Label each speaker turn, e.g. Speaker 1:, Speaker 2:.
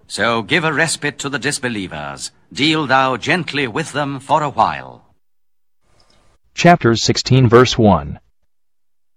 Speaker 1: So give a respite to the disbelievers. Deal thou gently with them for a while.
Speaker 2: Chapter 16, verse 1.